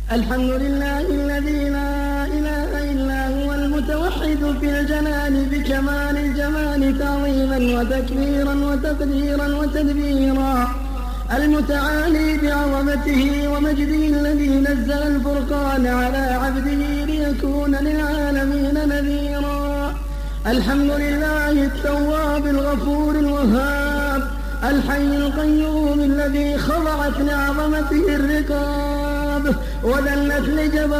الحمد لله الذي لا إله إلا هو المتوحد في الجلال بكمال الجمال تعظيما وتكبيرا وتقديرا وتدبيرا، المتعالي بعظمته ومجده الذي نزل الفرقان على عبده ليكون للعالمين نذيرا. الحمد لله التواب الغفور الوهاب، الحي القيوم الذي خضعت لعظمته الرقاب وذلت لجبروته